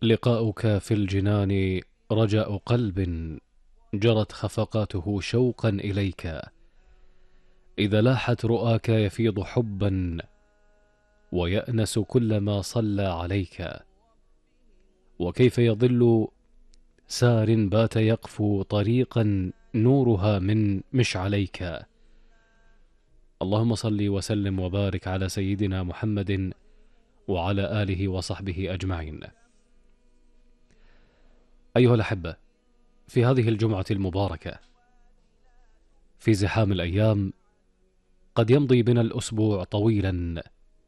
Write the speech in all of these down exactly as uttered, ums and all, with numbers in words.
لقاؤك في الجنان رجاء قلب جرت خفقاته شوقا إليك. إذا لاحت رؤاك يفيض حبا ويأنس كلما صلى عليك. وكيف يضل سار بات يقفو طريقا نورها من مشعليك. اللهم صل وسلم وبارك على سيدنا محمد وعلى آله وصحبه أجمعين. أيها الأحبة، في هذه الجمعة المباركة في زحام الأيام قد يمضي بنا الأسبوع طويلا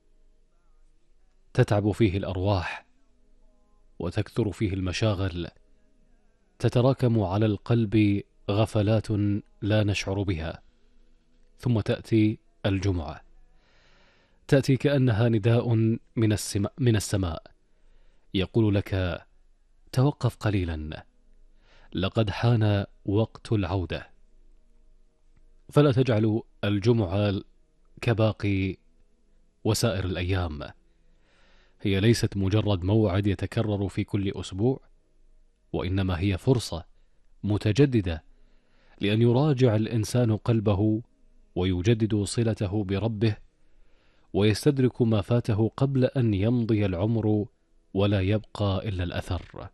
تتعب فيه الأرواح وتكثر فيه المشاغل، تتراكم على القلب غفلات لا نشعر بها، ثم تأتي الجمعة، تأتي كأنها نداء من السماء, من السماء يقول لك: توقف قليلا، لقد حان وقت العودة. فلا تجعل الجمعة كباقي وسائر الأيام، هي ليست مجرد موعد يتكرر في كل أسبوع، وإنما هي فرصة متجددة لأن يراجع الإنسان قلبه ويجدد صلته بربه ويستدرك ما فاته قبل أن يمضي العمر ولا يبقى إلا الأثر.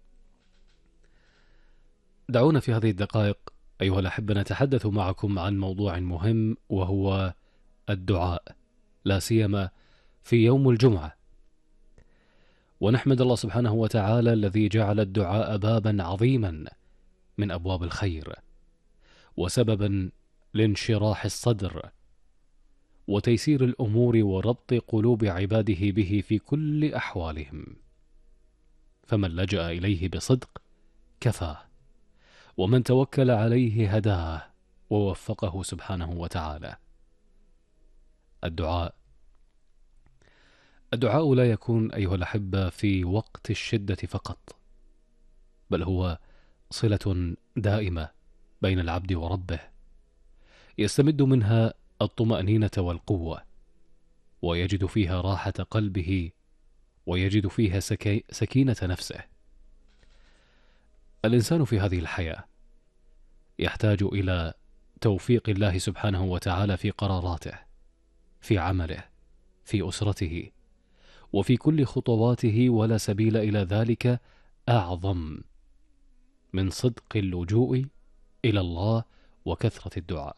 دعونا في هذه الدقائق أيها الأحبة نتحدث معكم عن موضوع مهم، وهو الدعاء، لا سيما في يوم الجمعة. ونحمد الله سبحانه وتعالى الذي جعل الدعاء بابا عظيما من أبواب الخير، وسببا لانشراح الصدر وتيسير الأمور وربط قلوب عباده به في كل أحوالهم. فمن لجأ إليه بصدق كفاه، ومن توكل عليه هداه ووفقه سبحانه وتعالى. الدعاء الدعاء لا يكون أيها الأحبة في وقت الشدة فقط، بل هو صلة دائمة بين العبد وربه، يستمد منها الطمأنينة والقوة، ويجد فيها راحة قلبه، ويجد فيها سكي... سكينة نفسه. الإنسان في هذه الحياة يحتاج إلى توفيق الله سبحانه وتعالى في قراراته، في عمله، في أسرته، وفي كل خطواته، ولا سبيل إلى ذلك أعظم من صدق اللجوء إلى الله وكثرة الدعاء.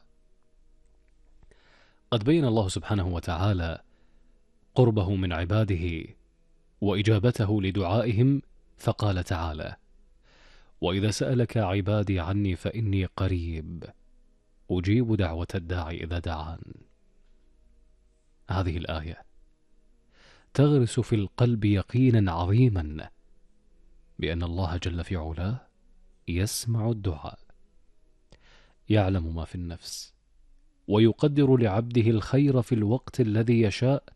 قد بين الله سبحانه وتعالى قربه من عباده وإجابته لدعائهم، فقال تعالى: وإذا سألك عبادي عني فإني قريب أجيب دعوة الداعي إذا دعان. هذه الآية تغرس في القلب يقينا عظيما بأن الله جل في علاه يسمع الدعاء، يعلم ما في النفس، ويقدر لعبده الخير في الوقت الذي يشاء